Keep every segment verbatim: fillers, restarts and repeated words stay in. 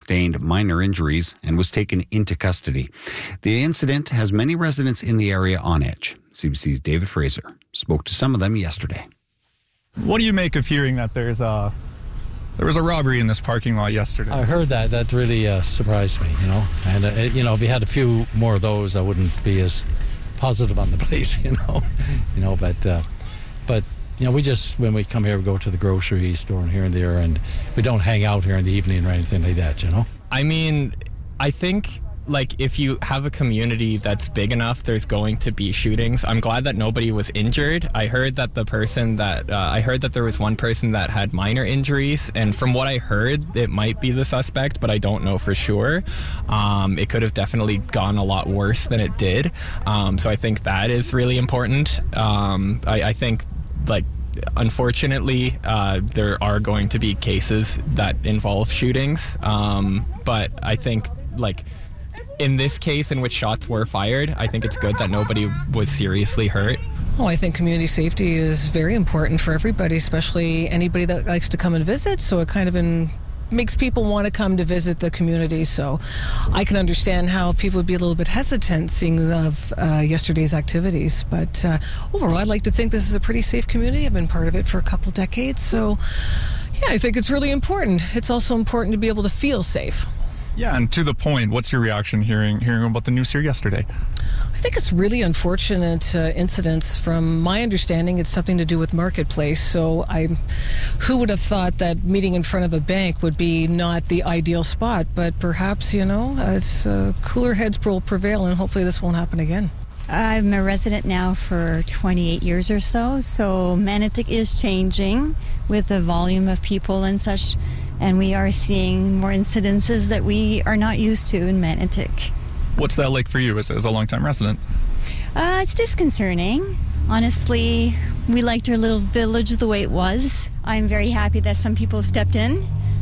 sustained minor injuries and was taken into custody. The incident has many residents in the area on edge. C B C's David Fraser spoke to some of them yesterday. What do you make of hearing that there's a there was a robbery in this parking lot yesterday? I heard that. That really uh, surprised me, you know. And uh, you know, if we had a few more of those, I wouldn't be as positive on the place, you know. you know, but uh, but you know, we just when we come here, we go to the grocery store and here and there, and we don't hang out here in the evening or anything like that, you know. I mean, I think. Like, if you have a community that's big enough, there's going to be shootings. I'm glad that nobody was injured. I heard that the person that, uh, I heard that there was one person that had minor injuries, and from what I heard, it might be the suspect, but I don't know for sure. Um, it could have definitely gone a lot worse than it did. Um, so I think that is really important. Um, I, I think, like, unfortunately, uh, there are going to be cases that involve shootings, um, but I think, like, in this case in which shots were fired, I think it's good that nobody was seriously hurt. Well, I think community safety is very important for everybody, especially anybody that likes to come and visit. So it kind of in, makes people want to come to visit the community. So I can understand how people would be a little bit hesitant seeing of uh, yesterday's activities. But uh, overall, I'd like to think this is a pretty safe community. I've been part of it for a couple decades. So yeah, I think it's really important. It's also important to be able to feel safe. Yeah, and to the point, what's your reaction hearing hearing about the news here yesterday? I think it's really unfortunate uh, incidents. From my understanding, it's something to do with Marketplace. So I, who would have thought that meeting in front of a bank would be not the ideal spot? But perhaps, you know, uh, it's uh, cooler heads will prevail, and hopefully this won't happen again. I'm a resident now for twenty-eight years or so, so Manotick is changing with the volume of people and such. And we are seeing more incidences that we are not used to in Manotick. What's that like for you as, as a longtime resident? Uh, it's disconcerting. Honestly, we liked our little village the way it was. I'm very happy that some people stepped in.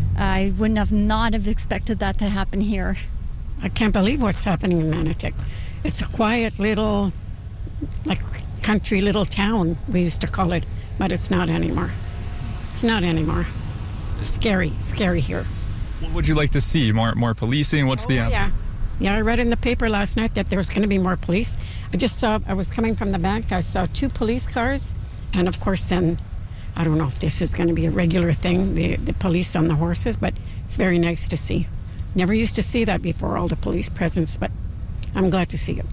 I wouldn't have not have expected that to happen here. I can't believe what's happening in Manotick. It's a quiet little, like, country little town, we used to call it, but it's not anymore. It's not anymore. Scary, scary here. What would you like to see? More more policing? What's oh, the answer? Yeah. yeah, I read in the paper last night that there was going to be more police. I just saw, I was coming from the bank, I saw two police cars, and of course then, I don't know if this is going to be a regular thing, the, the police on the horses, but it's very nice to see. Never used to see that before, all the police presence, but I'm glad to see it.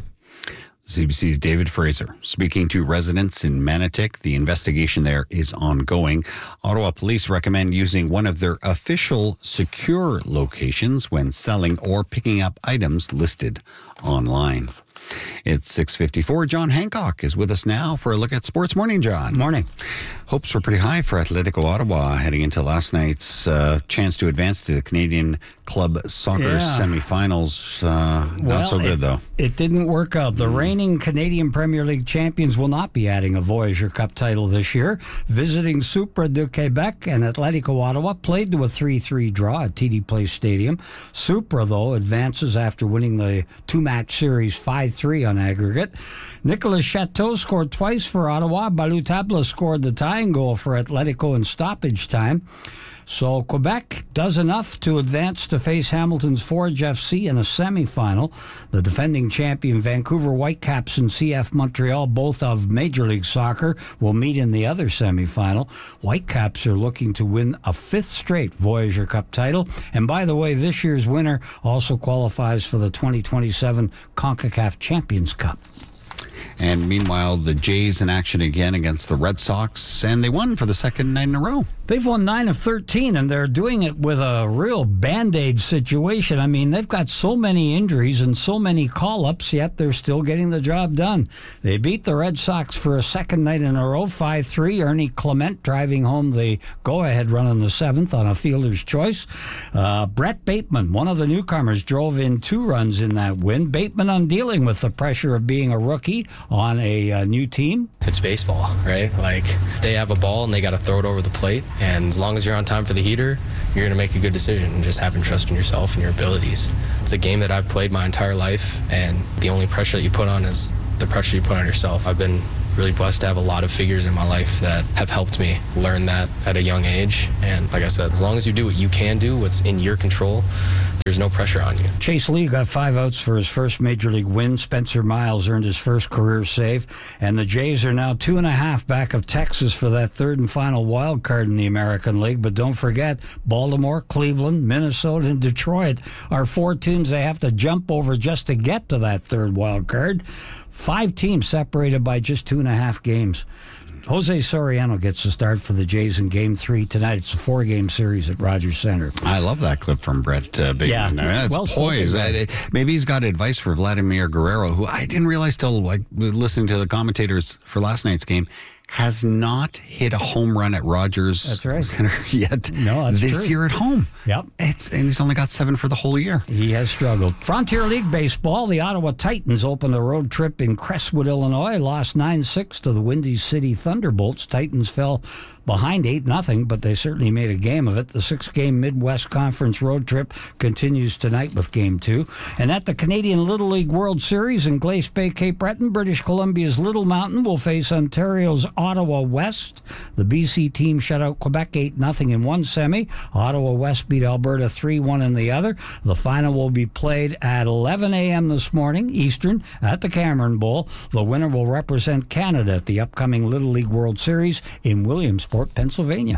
C B C's David Fraser speaking to residents in Manotick. The investigation there is ongoing. Ottawa police recommend using one of their official secure locations when selling or picking up items listed online. It's six fifty-four. John Hancock is with us now for a look at Sports Morning, John. Morning. Hopes were pretty high for Atletico Ottawa heading into last night's uh, chance to advance to the Canadian Club Soccer yeah. semifinals. Uh, well, not so good, it, though. It didn't work out. The mm. reigning Canadian Premier League champions will not be adding a Voyager Cup title this year. Visiting Supra de Quebec and Atletico Ottawa played to a three three draw at T D Place Stadium. Supra, though, advances after winning the two-match series five three on aggregate. Nicolas Chateau scored twice for Ottawa. Balutabla scored the tying goal for Atletico in stoppage time. So Quebec does enough to advance to face Hamilton's Forge F C in a semifinal. The defending champion Vancouver Whitecaps and C F Montreal, both of Major League Soccer, will meet in the other semifinal. Whitecaps are looking to win a fifth straight Voyager Cup title. And by the way, this year's winner also qualifies for the twenty twenty-seven CONCACAF Champions Cup. And meanwhile, the Jays in action again against the Red Sox, and they won for the second night in a row. They've won nine of thirteen, and they're doing it with a real Band-Aid situation. I mean, they've got so many injuries and so many call-ups, yet they're still getting the job done. They beat the Red Sox for a second night in a row, five three. Ernie Clement driving home the go-ahead run in the seventh on a fielder's choice. Uh, Brett Bateman, one of the newcomers, drove in two runs in that win. Bateman on dealing with the pressure of being a rookie on a uh, new team. It's baseball, right? Like, they have a ball and they got to throw it over the plate. And as long as you're on time for the heater, you're going to make a good decision, and just having trust in yourself and your abilities. It's a game that I've played my entire life, and the only pressure that you put on is the pressure you put on yourself. I've been really blessed to have a lot of figures in my life that have helped me learn that at a young age. And like I said, as long as you do what you can do, what's in your control, there's no pressure on you. Chase Lee got five outs for his first Major League win. Spencer Miles earned his first career save. And the Jays are now two and a half back of Texas for that third and final wild card in the American League. But don't forget, Baltimore, Cleveland, Minnesota, and Detroit are four teams they have to jump over just to get to that third wild card. Five teams separated by just two and a half games. Jose Soriano gets the start for the Jays in Game Three tonight. It's a four-game series at Rogers Center. I love that clip from Brett uh, Bigman. Yeah, I mean, that's well poised. Uh, maybe he's got advice for Vladimir Guerrero, who I didn't realize till like listening to the commentators for last night's game, has not hit a home run at Rogers that's right. Center yet no, that's this true. year at home. Yep. It's, and he's only got seven for the whole year. He has struggled. Frontier League Baseball, the Ottawa Titans opened a road trip in Crestwood, Illinois, lost nine six to the Windy City Thunderbolts. Titans fell behind eight nothing, but they certainly made a game of it. The six-game Midwest Conference road trip continues tonight with Game two. And at the Canadian Little League World Series in Glace Bay, Cape Breton, British Columbia's Little Mountain will face Ontario's Ottawa West. The B C team shut out Quebec eight nothing in one semi. Ottawa West beat Alberta three one in the other. The final will be played at eleven a.m. this morning, Eastern, at the Cameron Bowl. The winner will represent Canada at the upcoming Little League World Series in Williamsport, Pennsylvania.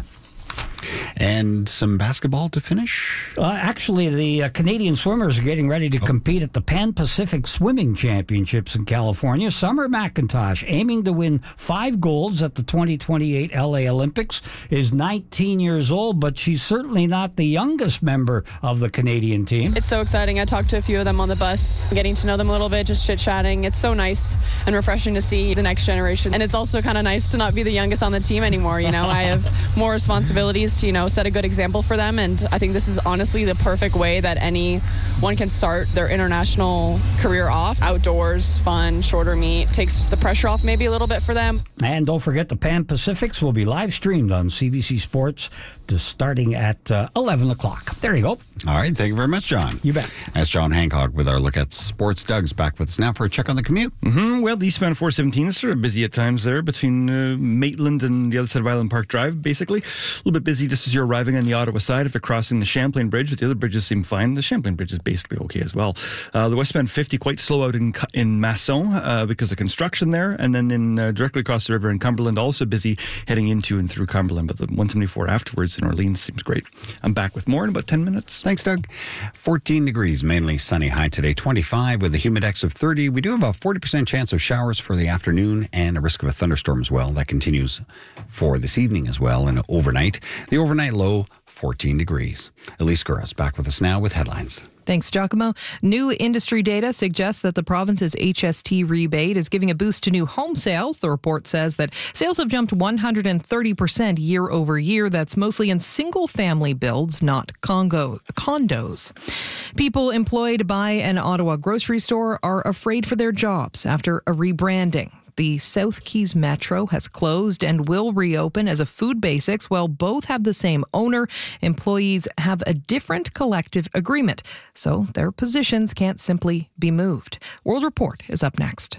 And some basketball to finish? Uh, actually, the uh, Canadian swimmers are getting ready to oh. compete at the Pan-Pacific Swimming Championships in California. Summer McIntosh, aiming to win five golds at the twenty twenty-eight L A Olympics, is nineteen years old, but she's certainly not the youngest member of the Canadian team. It's so exciting. I talked to a few of them on the bus, getting to know them a little bit, just chit-chatting. It's so nice and refreshing to see the next generation. And it's also kind of nice to not be the youngest on the team anymore. You know, I have more responsibilities to, you know, set a good example for them, and I think this is honestly the perfect way that anyone can start their international career off. Outdoors, fun, shorter meet, takes the pressure off maybe a little bit for them. And don't forget, the Pan Pacifics will be live streamed on C B C Sports to starting at uh, eleven o'clock. There you go. All right, thank you very much, John. You bet. That's John Hancock with our look at sports. Doug's back with us now for a check on the commute. Mm-hmm. Well, the eastbound four seventeen is sort of busy at times there between uh, Maitland and the other side of Island Park Drive, basically. A little bit busy just as you're arriving on the Ottawa side after crossing the Champlain Bridge, but the other bridges seem fine. The Champlain Bridge is basically okay as well. Uh, the westbound fifty quite slow out in in Masson uh, because of construction there, and then in uh, directly across the river in Cumberland, also busy heading into and through Cumberland, but the one seventy-four afterwards in Orleans seems great. I'm back with more in about ten minutes. Thanks, Doug. fourteen degrees, mainly sunny high today, twenty-five with a humidex of thirty. We do have a forty percent chance of showers for the afternoon and a risk of a thunderstorm as well. That continues for this evening as well and overnight. The overnight low, fourteen degrees. Elise Gurras back with us now with headlines. Thanks, Giacomo. New industry data suggests that the province's H S T rebate is giving a boost to new home sales. The report says that sales have jumped one hundred thirty percent year over year. That's mostly in single-family builds, not Congo, condos. People employed by an Ottawa grocery store are afraid for their jobs after a rebranding. The South Keys Metro has closed and will reopen as a Food Basics. While both have the same owner, employees have a different collective agreement, so their positions can't simply be moved. World Report is up next.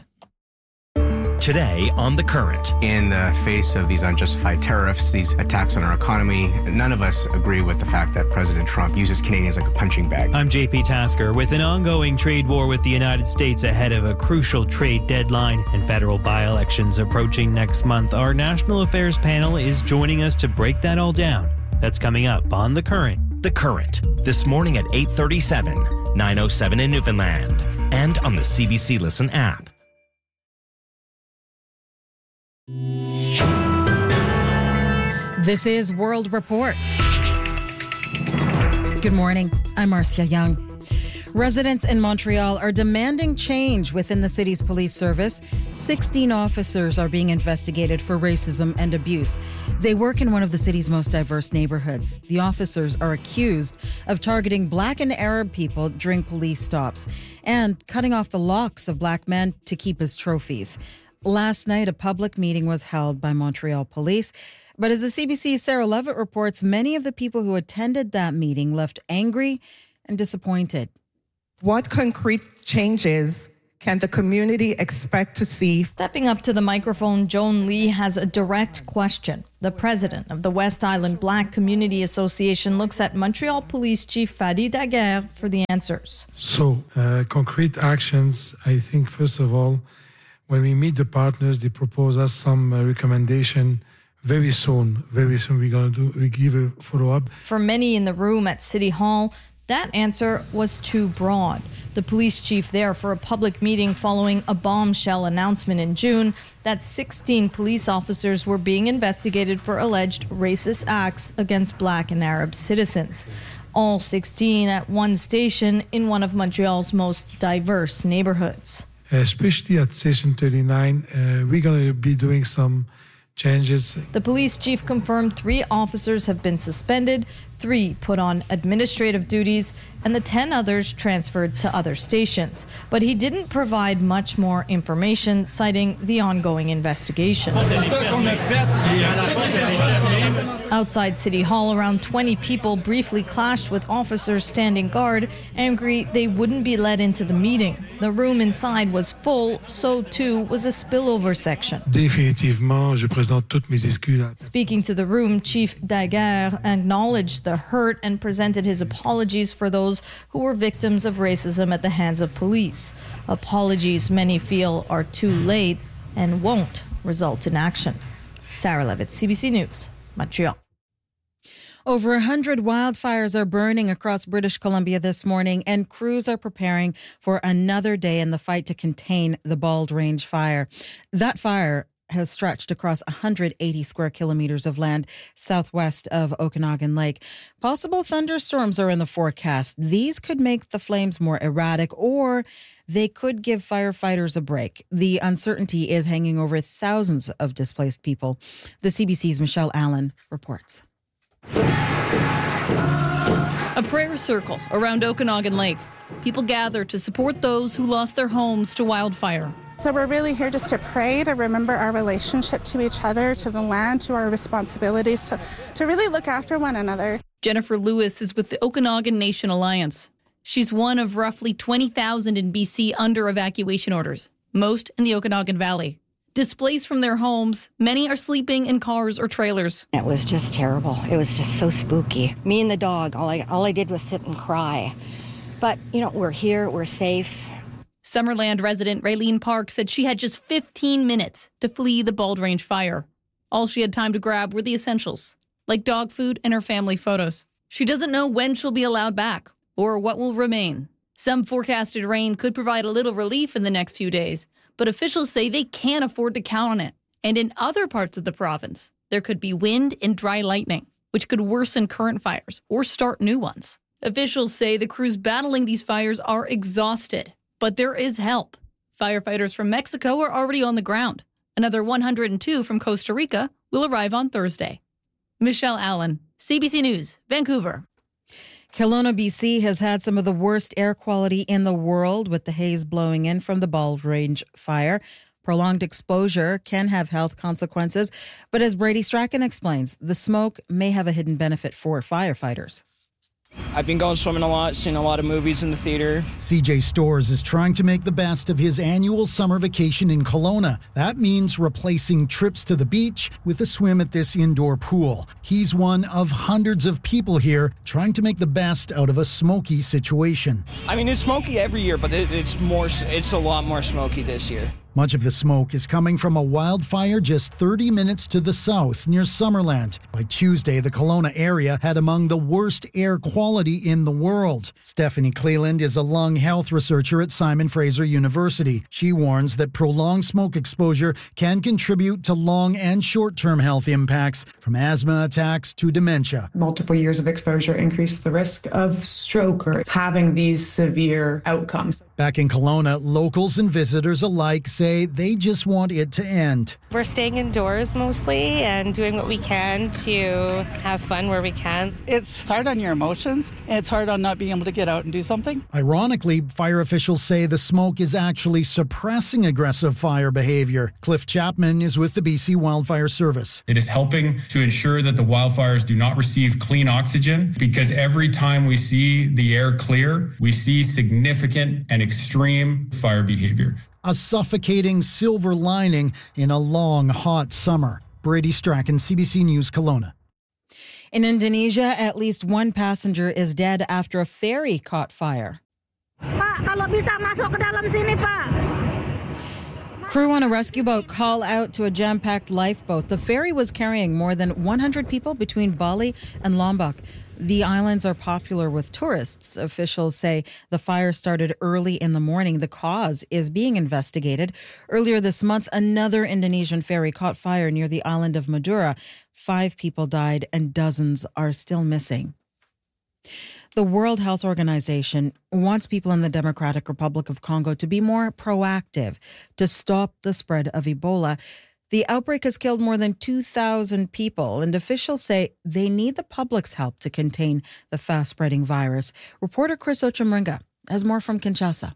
Today on The Current. In the face of these unjustified tariffs, these attacks on our economy, none of us agree with the fact that President Trump uses Canadians like a punching bag. I'm J P Tasker. With an ongoing trade war with the United States ahead of a crucial trade deadline and federal by-elections approaching next month, our National Affairs panel is joining us to break that all down. That's coming up on The Current. The Current, this morning at eight thirty-seven, nine oh seven in Newfoundland, and on the C B C Listen app. This is World Report. Good morning. I'm Marcia Young. Residents in Montreal are demanding change within the city's police service. sixteen officers are being investigated for racism and abuse. They work in one of the city's most diverse neighborhoods. The officers are accused of targeting Black and Arab people during police stops and cutting off the locks of Black men to keep as trophies. Last night, a public meeting was held by Montreal police. But as the C B C's Sarah Levitt reports, many of the people who attended that meeting left angry and disappointed. What concrete changes can the community expect to see? Stepping up to the microphone, Joan Lee has a direct question. The president of the West Island Black Community Association looks at Montreal Police Chief Fadi Daguerre for the answers. So, uh, concrete actions, I think, first of all, when we meet the partners, they propose us some uh, recommendation very soon. Very soon we're going to do, we give a follow-up. For many in the room at City Hall, that answer was too broad. The police chief there for a public meeting following a bombshell announcement in June that sixteen police officers were being investigated for alleged racist acts against Black and Arab citizens. All sixteen at one station in one of Montreal's most diverse neighborhoods. Especially at Station thirty-nine, uh, we're going to be doing some changes. The police chief confirmed three officers have been suspended, three put on administrative duties, and the ten others transferred to other stations. But he didn't provide much more information, citing the ongoing investigation. Outside City Hall, around twenty people briefly clashed with officers standing guard, angry they wouldn't be let into the meeting. The room inside was full, so too was a spillover section. Définitivement, je présente toutes mes excuses. Speaking to the room, Chief Daguerre acknowledged the hurt and presented his apologies for those who were victims of racism at the hands of police. Apologies many feel are too late and won't result in action. Sarah Levitt, C B C News, Montreal. Over one hundred wildfires are burning across British Columbia this morning, and crews are preparing for another day in the fight to contain the Bald Range fire. That fire has stretched across one hundred eighty square kilometers of land southwest of Okanagan Lake. Possible thunderstorms are in the forecast. These could make the flames more erratic, or they could give firefighters a break. The uncertainty is hanging over thousands of displaced people. The C B C's Michelle Allen reports. A prayer circle around Okanagan Lake. People gather to support those who lost their homes to wildfire. So we're really here just to pray, to remember our relationship to each other, to the land, to our responsibilities, to, to really look after one another. Jennifer Lewis is with the Okanagan Nation Alliance. She's one of roughly twenty thousand in B C under evacuation orders, most in the Okanagan Valley. Displaced from their homes, many are sleeping in cars or trailers. It was just terrible. It was just so spooky. Me and the dog, all I, all I did was sit and cry. But, you know, we're here, we're safe. Summerland resident Raylene Park said she had just fifteen minutes to flee the Bald Range fire. All she had time to grab were the essentials, like dog food and her family photos. She doesn't know when she'll be allowed back or what will remain. Some forecasted rain could provide a little relief in the next few days, but officials say they can't afford to count on it. And in other parts of the province, there could be wind and dry lightning, which could worsen current fires or start new ones. Officials say the crews battling these fires are exhausted, but there is help. Firefighters from Mexico are already on the ground. Another one hundred two from Costa Rica will arrive on Thursday. Michelle Allen, C B C News, Vancouver. Kelowna, B C has had some of the worst air quality in the world, with the haze blowing in from the Bald Range fire. Prolonged exposure can have health consequences, but as Brady Strachan explains, the smoke may have a hidden benefit for firefighters. I've been going swimming a lot, seen a lot of movies in the theater. C J Stores is trying to make the best of his annual summer vacation in Kelowna. That means replacing trips to the beach with a swim at this indoor pool. He's one of hundreds of people here trying to make the best out of a smoky situation. I mean, it's smoky every year, but it, it's more, it's a lot more smoky this year. Much of the smoke is coming from a wildfire just thirty minutes to the south near Summerland. By Tuesday, the Kelowna area had among the worst air quality in the world. Stephanie Cleland is a lung health researcher at Simon Fraser University. She warns that prolonged smoke exposure can contribute to long and short-term health impacts, from asthma attacks to dementia. Multiple years of exposure increase the risk of stroke or having these severe outcomes. Back in Kelowna, locals and visitors alike say they just want it to end. We're staying indoors mostly and doing what we can to have fun where we can. It's hard on your emotions, and it's hard on not being able to get out and do something. Ironically, fire officials say the smoke is actually suppressing aggressive fire behavior. Cliff Chapman is with the B C Wildfire Service. It is helping to ensure that the wildfires do not receive clean oxygen, because every time we see the air clear, we see significant and extreme fire behavior. A suffocating silver lining in a long, hot summer. Brady Strachan, C B C News, Kelowna. In Indonesia, at least one passenger is dead after a ferry caught fire. Pak, kalau bisa masuk ke dalam sini, Pak. Crew on a rescue boat call out to a jam-packed lifeboat. The ferry was carrying more than one hundred people between Bali and Lombok. The islands are popular with tourists. Officials say the fire started early in the morning. The cause is being investigated. Earlier this month, another Indonesian ferry caught fire near the island of Madura. Five people died and dozens are still missing. The World Health Organization wants people in the Democratic Republic of Congo to be more proactive to stop the spread of Ebola. The outbreak has killed more than two thousand people, and officials say they need the public's help to contain the fast-spreading virus. Reporter Chris Ochemringa has more from Kinshasa.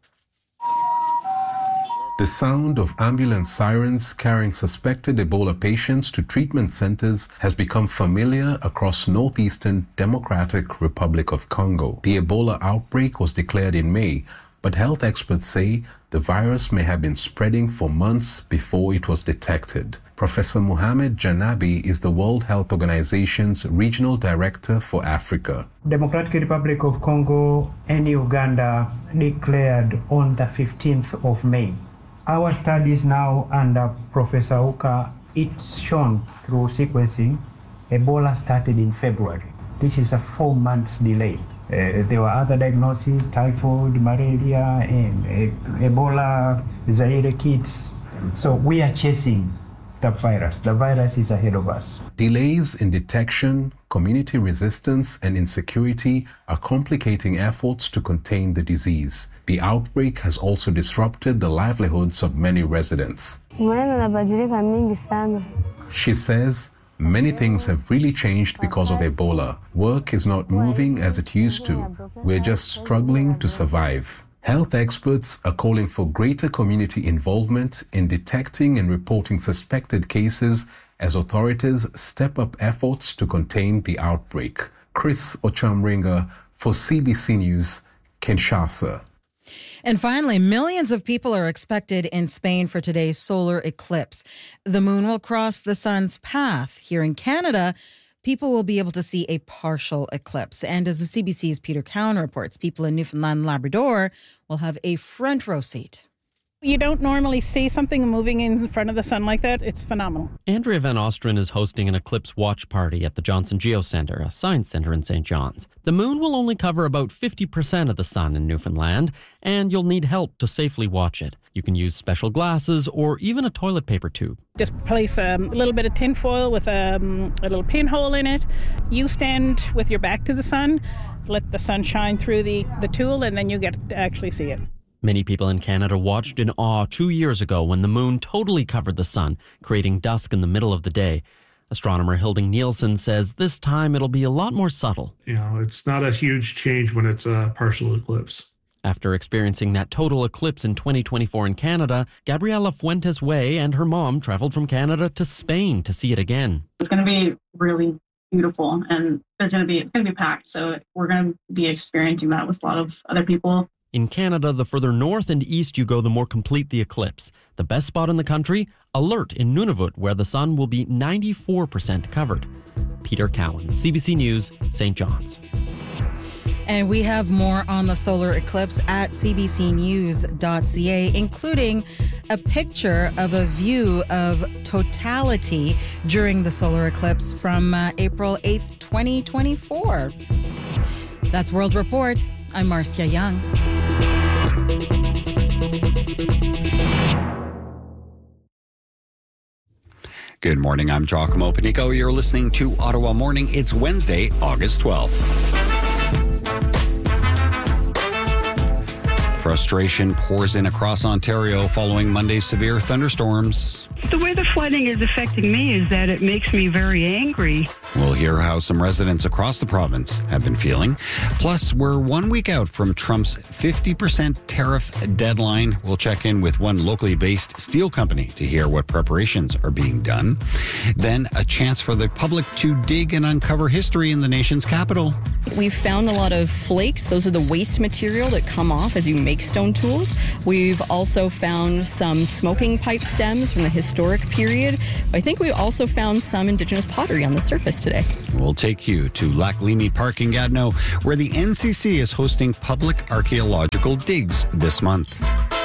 The sound of ambulance sirens carrying suspected Ebola patients to treatment centers has become familiar across northeastern Democratic Republic of Congo. The Ebola outbreak was declared in May, but health experts say the virus may have been spreading for months before it was detected. Professor Mohamed Janabi is the World Health Organization's Regional Director for Africa. Democratic Republic of Congo and Uganda declared on the fifteenth of May. Our studies now under Professor Uka, it's shown through sequencing, Ebola started in February. This is a four months delay. Uh, there were other diagnoses, typhoid, malaria, and uh, Ebola, Zaire kids. So we are chasing the virus. The virus is ahead of us. Delays in detection, community resistance, and insecurity are complicating efforts to contain the disease. The outbreak has also disrupted the livelihoods of many residents. She says, many things have really changed because of Ebola. Work is not moving as it used to. We're just struggling to survive. Health experts are calling for greater community involvement in detecting and reporting suspected cases as authorities step up efforts to contain the outbreak. Chris Ochemringa for C B C News, Kinshasa. And finally, millions of people are expected in Spain for today's solar eclipse. The moon will cross the sun's path. Here in Canada, people will be able to see a partial eclipse. And as the C B C's Peter Cowan reports, people in Newfoundland and Labrador will have a front row seat. You don't normally see something moving in front of the sun like that. It's phenomenal. Andrea Van Ostrin is hosting an eclipse watch party at the Johnson Geocenter, a science center in Saint John's. The moon will only cover about fifty percent of the sun in Newfoundland, and you'll need help to safely watch it. You can use special glasses or even a toilet paper tube. Just place um, a little bit of tin foil with um, a little pinhole in it. You stand with your back to the sun, let the sun shine through the, the tool, and then you get to actually see it. Many people in Canada watched in awe two years ago when the moon totally covered the sun, creating dusk in the middle of the day. Astronomer Hilding Nielsen says this time it'll be a lot more subtle. You know, it's not a huge change when it's a partial eclipse. After experiencing that total eclipse in twenty twenty-four in Canada, Gabriela Fuentes Way and her mom traveled from Canada to Spain to see it again. It's going to be really beautiful, and there's going to be it's going to be packed, so we're going to be experiencing that with a lot of other people. In Canada, the further north and east you go, the more complete the eclipse. The best spot in the country, Alert in Nunavut, where the sun will be ninety-four percent covered. Peter Cowan, C B C News, Saint John's. And we have more on the solar eclipse at c b c news dot c a, including a picture of a view of totality during the solar eclipse from uh, April eighth, twenty twenty-four. That's World Report. I'm Marcia Young. Good morning. I'm Giacomo Panico. You're listening to Ottawa Morning. It's Wednesday, August twelfth. Frustration pours in across Ontario following Monday's severe thunderstorms. The way the flooding is affecting me is that it makes me very angry. We'll hear how some residents across the province have been feeling. Plus, we're one week out from Trump's fifty percent tariff deadline. We'll check in with one locally based steel company to hear what preparations are being done. Then a chance for the public to dig and uncover history in the nation's capital. We've found a lot of flakes. Those are the waste material that come off as you make stone tools. We've also found some smoking pipe stems from the historic period. I think we also found some Indigenous pottery on the surface today. We'll take you to Lac-Leamy Park in Gatineau, where the N C C is hosting public archaeological digs this month.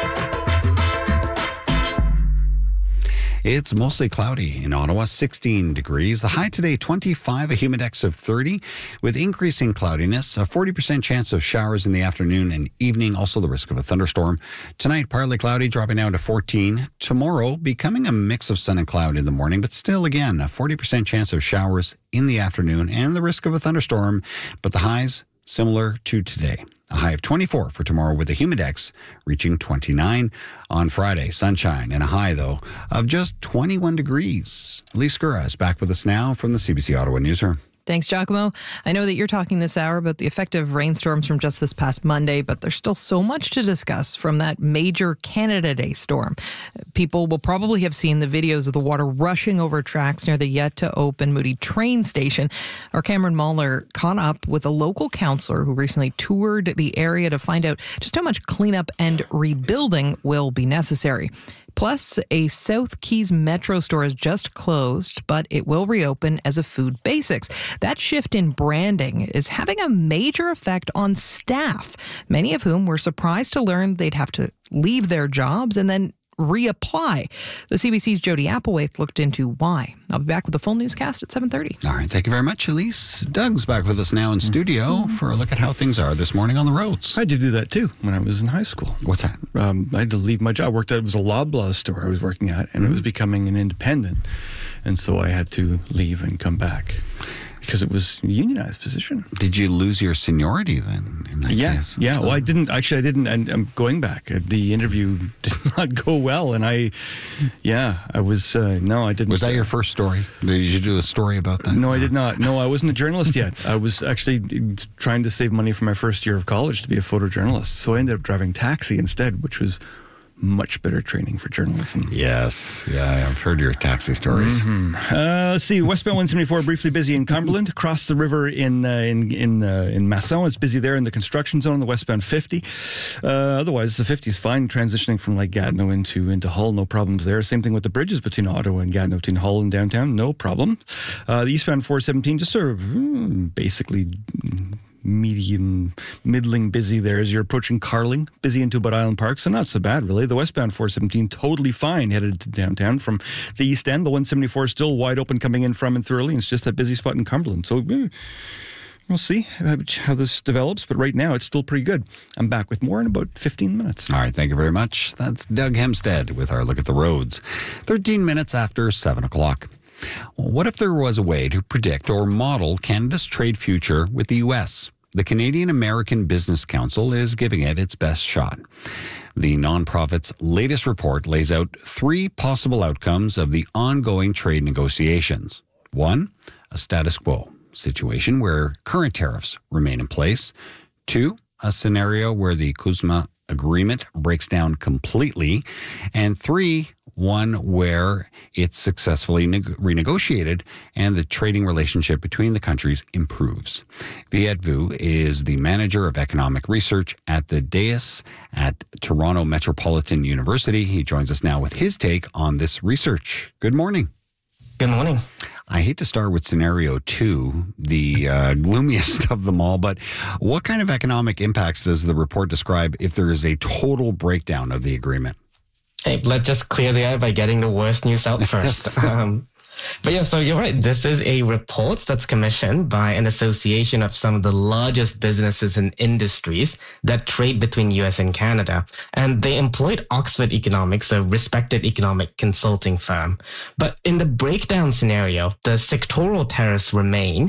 It's mostly cloudy in Ottawa, sixteen degrees. The high today, twenty-five, a humidex of thirty, with increasing cloudiness, a forty percent chance of showers in the afternoon and evening, also the risk of a thunderstorm. Tonight, partly cloudy, dropping down to fourteen. Tomorrow, becoming a mix of sun and cloud in the morning, but still, again, a forty percent chance of showers in the afternoon and the risk of a thunderstorm, but the highs similar to today. A high of twenty-four for tomorrow with a humidex reaching twenty-nine. On Friday, sunshine and a high, though, of just twenty-one degrees. Elise Gura is back with us now from the C B C Ottawa Newsroom. Thanks, Giacomo. I know that you're talking this hour about the effect of rainstorms from just this past Monday, but there's still so much to discuss from that major Canada Day storm. People will probably have seen the videos of the water rushing over tracks near the yet-to-open Moody train station. Our Cameron Mahler caught up with a local councillor who recently toured the area to find out just how much cleanup and rebuilding will be necessary. Plus, a South Keys Metro store has just closed, but it will reopen as a Food Basics. That shift in branding is having a major effect on staff, many of whom were surprised to learn they'd have to leave their jobs and then reapply. The C B C's Jody Applewhite looked into why. I'll be back with a full newscast at seven thirty. All right. Thank you very much, Elise. Doug's back with us now in studio mm-hmm. for a look at how things are this morning on the roads. I had to do that, too, when I was in high school. What's that? Um, I had to leave my job. I worked at, it was a Loblaw store I was working at, and mm-hmm. it was becoming an independent. And so I had to leave and come back. Because it was a unionized position. Did you lose your seniority then? In that yeah, case? yeah. Well, I didn't. Actually, I didn't. And I'm going back. The interview did not go well, and I, yeah, I was. Uh, no, I didn't. Was that your first story? Did you do a story about that? No, I did not. No, I wasn't a journalist yet. I was actually trying to save money for my first year of college to be a photojournalist. So I ended up driving taxi instead, which was much better training for journalism. Yes. Yeah, I've heard your taxi stories. Mm-hmm. Uh, let's see. Westbound one seventy-four briefly busy in Cumberland. Across the river in uh, in in uh, in Masson, it's busy there in the construction zone on the westbound fifty. Uh, otherwise, the fifty is fine transitioning from like Gatineau into into Hull. No problems there. Same thing with the bridges between Ottawa and Gatineau, between Hull and downtown. No problem. Uh, the eastbound four seventeen just sort of mm, basically medium, middling busy there as you're approaching Carling, busy into Bud Island Park, so not so bad really. The westbound four seventeen totally fine headed to downtown from the east end. The one seventy-four is still wide open coming in from and through early. It's just that busy spot in Cumberland. So we'll see how this develops, but right now it's still pretty good. I'm back with more in about fifteen minutes. All right, thank you very much. That's Doug Hemstead with our look at the roads. thirteen minutes after seven o'clock. What if there was a way to predict or model Canada's trade future with the U S? The Canadian American Business Council is giving it its best shot. The nonprofit's latest report lays out three possible outcomes of the ongoing trade negotiations. One, a status quo situation where current tariffs remain in place. Two, a scenario where the CUSMA agreement breaks down completely. And three, one where it's successfully neg- renegotiated and the trading relationship between the countries improves. Viet Vu is the manager of economic research at the D A I S at Toronto Metropolitan University. He joins us now with his take on this research. Good morning. Good morning. I hate to start with scenario two, the uh, gloomiest of them all, but what kind of economic impacts does the report describe if there is a total breakdown of the agreement? Hey, let's just clear the air by getting the worst news out first. um, but yeah, so you're right. This is a report that's commissioned by an association of some of the largest businesses and industries that trade between U S and Canada. And they employed Oxford Economics, a respected economic consulting firm. But in the breakdown scenario, the sectoral tariffs remain,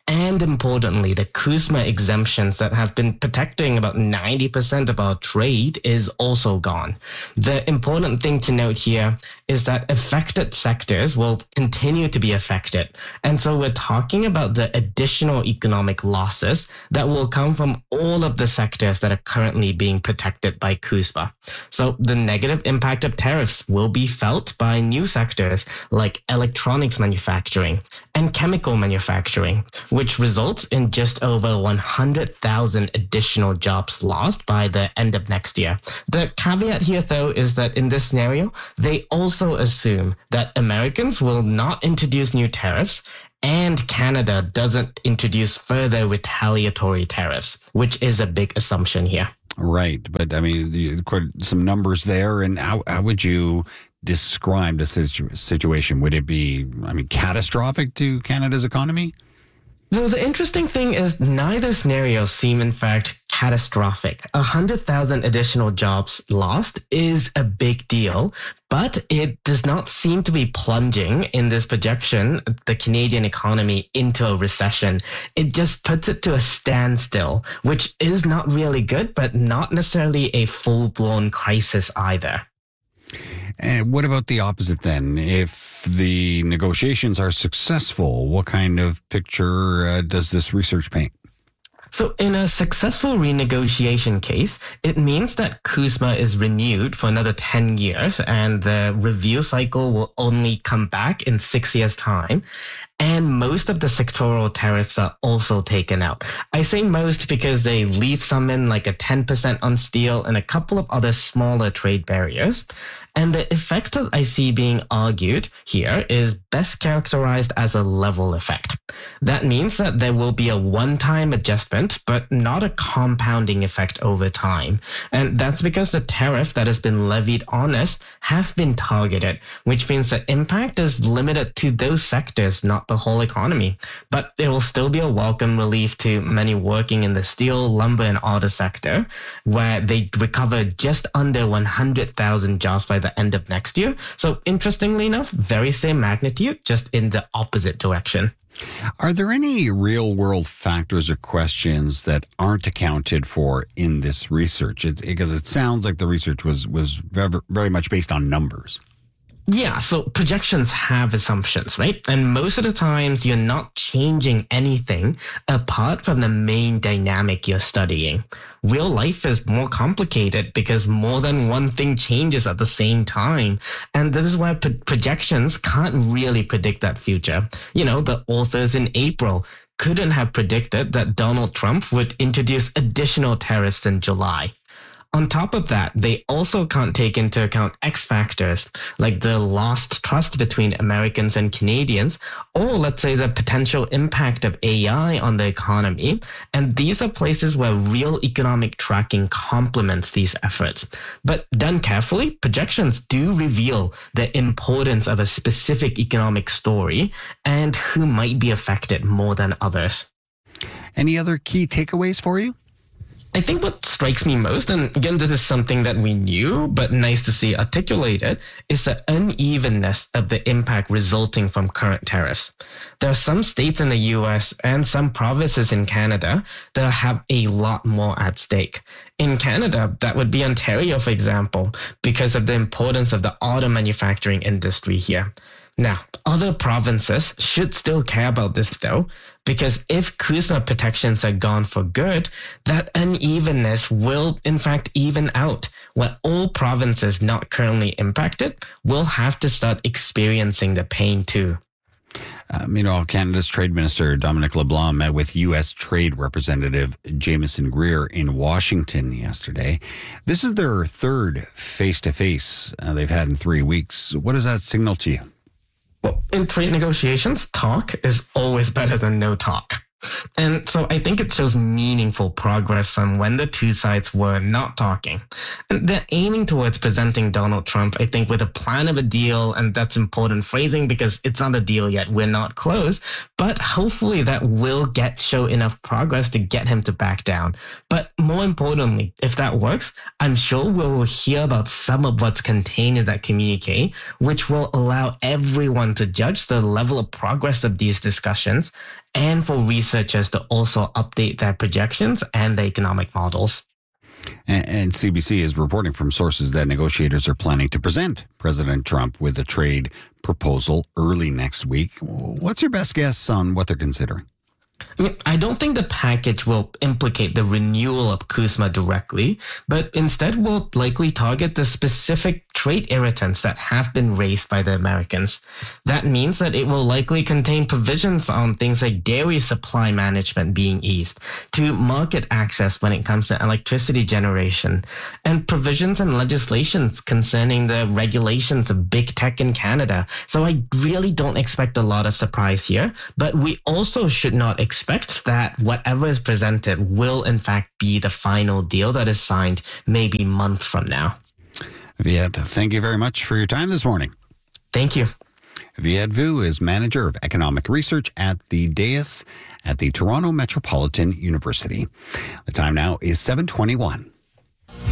And importantly, the CUSMA exemptions that have been protecting about ninety percent of our trade is also gone. The important thing to note here is that affected sectors will continue to be affected. And so we're talking about the additional economic losses that will come from all of the sectors that are currently being protected by CUSMA. So the negative impact of tariffs will be felt by new sectors like electronics manufacturing and chemical manufacturing, which results in just over one hundred thousand additional jobs lost by the end of next year. The caveat here, though, is that in this scenario, they also assume that Americans will not introduce new tariffs and Canada doesn't introduce further retaliatory tariffs, which is a big assumption here. Right. But I mean, the, quite some numbers there. And how, how would you describe the situ- situation? Would it be, I mean, catastrophic to Canada's economy? So the interesting thing is neither scenario seem in fact catastrophic. A hundred thousand additional jobs lost is a big deal, but it does not seem to be plunging in this projection the Canadian economy into a recession. It just puts it to a standstill, which is not really good, but not necessarily a full-blown crisis either. And what about the opposite then? If the negotiations are successful, what kind of picture uh, does this research paint? So in a successful renegotiation case, it means that CUSMA is renewed for another ten years and the review cycle will only come back in six years' time. And most of the sectoral tariffs are also taken out. I say most because they leave some in, like a ten percent on steel and a couple of other smaller trade barriers. And the effect that I see being argued here is best characterized as a level effect. That means that there will be a one-time adjustment, but not a compounding effect over time. And that's because the tariff that has been levied on us have been targeted, which means the impact is limited to those sectors, not the whole economy. But it will still be a welcome relief to many working in the steel, lumber, and auto sector, where they recover just under one hundred thousand jobs by the end of next year. So interestingly enough, very same magnitude, just in the opposite direction. Are there any real world factors or questions that aren't accounted for in this research? It, because it sounds like the research was, was very, very much based on numbers. Yeah, so projections have assumptions, right? And most of the times you're not changing anything apart from the main dynamic you're studying. Real life is more complicated because more than one thing changes at the same time. And this is why pro- projections can't really predict that future. You know, the authors in April couldn't have predicted that Donald Trump would introduce additional tariffs in July. On top of that, they also can't take into account X factors like the lost trust between Americans and Canadians, or let's say the potential impact of A I on the economy. And these are places where real economic tracking complements these efforts. But done carefully, projections do reveal the importance of a specific economic story and who might be affected more than others. Any other key takeaways for you? I think what strikes me most, and again, this is something that we knew, but nice to see articulated, is the unevenness of the impact resulting from current tariffs. There are some states in the U S and some provinces in Canada that have a lot more at stake. In Canada, that would be Ontario, for example, because of the importance of the auto manufacturing industry here. Now, other provinces should still care about this though, because if CUSMA protections are gone for good, that unevenness will in fact even out, where all provinces not currently impacted will have to start experiencing the pain too. Uh, meanwhile, Canada's Trade Minister Dominic LeBlanc met with U S Trade Representative Jameson Greer in Washington yesterday. This is their third face-to-face uh, they've had in three weeks. What does that signal to you? Well, in trade negotiations, talk is always better than no talk. And so I think it shows meaningful progress from when the two sides were not talking. And they're aiming towards presenting Donald Trump, I think, with a plan of a deal. And that's important phrasing because it's not a deal yet. We're not close. But hopefully that will get show enough progress to get him to back down. But more importantly, if that works, I'm sure we'll hear about some of what's contained in that communique, which will allow everyone to judge the level of progress of these discussions and for researchers to also update their projections and the economic models. And, and C B C is reporting from sources that negotiators are planning to present President Trump with a trade proposal early next week. What's your best guess on what they're considering? I don't think the package will implicate the renewal of CUSMA directly, but instead will likely target the specific trade irritants that have been raised by the Americans. That means that it will likely contain provisions on things like dairy supply management being eased, to market access when it comes to electricity generation, and provisions and legislations concerning the regulations of big tech in Canada. So I really don't expect a lot of surprise here, but we also should not expect that whatever is presented will in fact be the final deal that is signed maybe a month from now. Viet, thank you very much for your time this morning. Thank you. Viet Vu is Manager of Economic Research at the D A I S at the Toronto Metropolitan University. The time now is seven twenty-one.